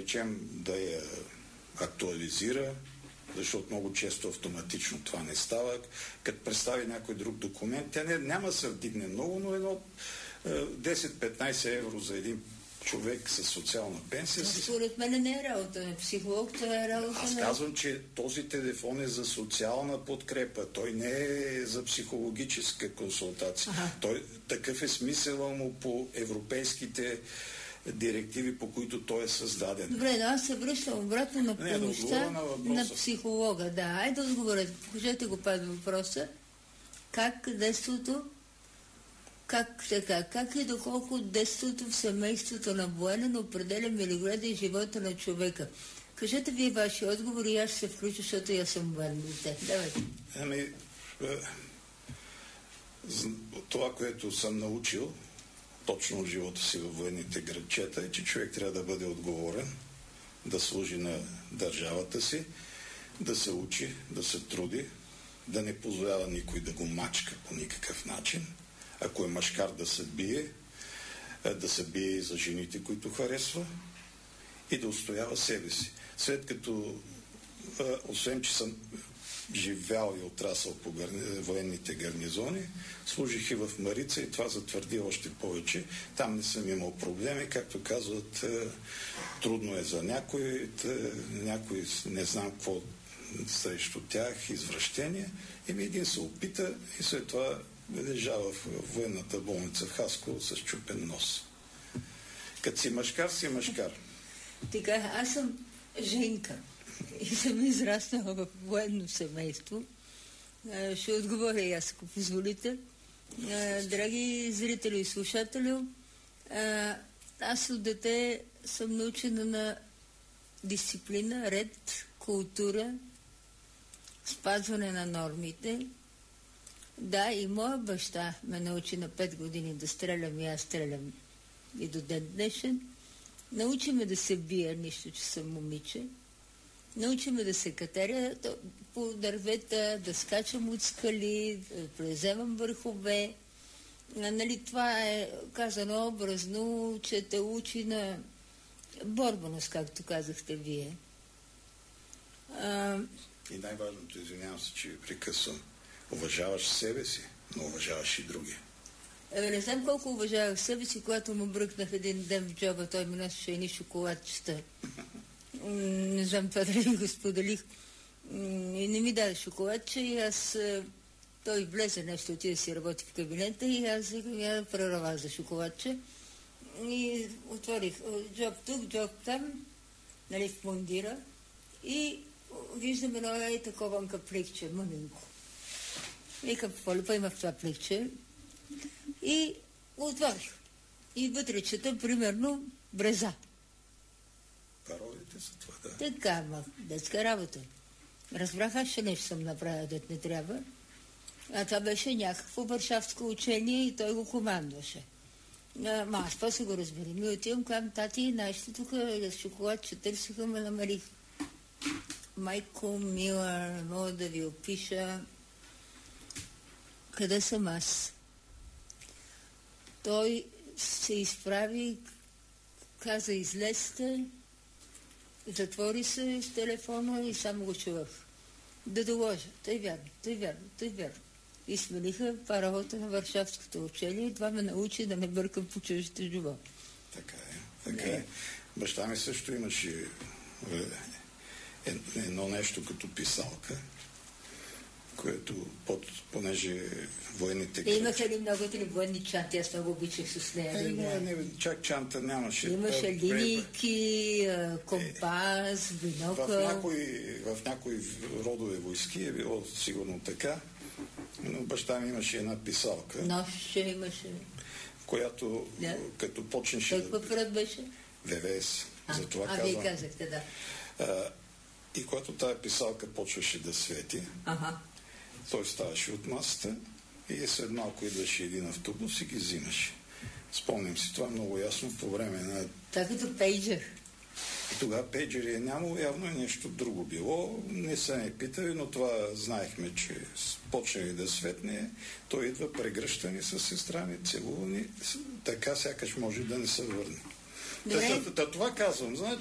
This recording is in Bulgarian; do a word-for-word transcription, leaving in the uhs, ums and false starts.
речем, да я актуализира, защото много често автоматично това не става. Като представи някой друг документ, тя не, няма да се вдигне много, но едно десет-петнайсет евро за един човек с социална пенсия. Според мен не е работа на психолог, това е работа Аз на... казвам, че този телефон е за социална подкрепа. Той не е за психологическа консултация. Ага. Той, такъв е смисъл му по европейските директиви, по които той е създаден. Добре, да, аз се връщам обратно на помощта да на, на психолога. Да, айде да отговорете. Покажете го пак въпроса. Как детството Как така? Как и доколко детството в семейството на военен определя милигледа и живота на човека? Кажете вие ваши отговори и аз ще се включа, защото аз съм военно дете. Давайте. Ами, това, което съм научил точно в живота си във военните градчета, е, че човек трябва да бъде отговорен, да служи на държавата си, да се учи, да се труди, да не позволява никой да го мачка по никакъв начин. Ако е мъжкар, да се бие, да се бие и за жените, които харесва, и да устоява себе си. След като, освен че съм живял и отрасъл по гарни... военните гарнизони, служих и в Марица и това затвърди още повече. Там не съм имал проблеми, както казват, трудно е за някой, някой не знам какво срещу тях, извращения. Еми един се опита и след това лежа в военната болница в Хасково с чупен нос. Като си мъжкар, си мъжкар. Така, аз съм женка и съм израснала в военно семейство. Ще отговоря и аз, ако позволите. Драги зрители и слушатели, аз от дете съм научена на дисциплина, ред, култура, спазване на нормите. Да, и моя баща ме научи на пет години да стрелям и аз стрелям и до ден днешен. Научи ме да се бия, нищо, че съм момиче. Научи ме да се катеря по дървета, да скачам от скали, да преземам върхове. Нали, това е казано образно, че те учи на борбеност, както казахте вие. А... И най-важното, извинявам се, че ви прекъсвам. Уважаваш себе си, но уважаваш и други. Е, не знам колко уважавах себе си, когато му бръкнах един ден в джоба, той ми носеше едни шоколадчета. Не знам това дали го споделих. И не ми даде шоколадче и аз... Той влезе нещо, отида си работи в кабинета и аз викам, я да прерава за шоколадче. И отворих джоб тук, джоб там, нали, в мундира. И виждам едно и такова капликче, мъненко. Викам, полипа има в това пликче. И отворих. И вътре чета, примерно, бреза. Паролите са това, да. Така, ма, детска работа. Разбрах, аз ще нещо съм направила, дет не трябва. А това беше някакво варшавско учение и той го командваше. А, ма, аз после го разберем. И отивам към тати и нашите тук с шоколадче търсиха, ме намерих. Майко мила, не мога да ви опиша. Къде съм аз? Той се изправи, каза, излезте, затвори се с телефона и само го чувах. Да доложа. Тъй вярно, тъй вярно, тъй вярно. И смениха паролата на Варшавското учение и това ме научи да не бъркам по чуждите живот. Така е, така е. Баща ми също имаше е, едно нещо като писалка, което, под, понеже военните... Те имаха ли много ли военни чанти? Аз много обичах с нея. Е, не, не, чак чанта нямаше. Имаше линейки, компас, е, бинокъл. В някои, в някои родове войски е било сигурно така, но баща ми имаше една писалка. Нож ще имаше. Която, да? Като почнеше... Той какъв род беше? ВВС. А, Затова а казвам, вие казахте, да. А, и когато тая писалка почваше да свети, ага. Той ставаше от масата и след малко идваше един автобус и ги взимаше. Спомням си това много ясно по време на... Това като пейджер. И тогава пейджери е нямало, явно е нещо друго било. Не са ме питали, но това знаехме, че почнали да светне. Той идва прегръщани с сестра ми, целувани, така сякаш може да не се върне. Та, та, та, това казвам, значи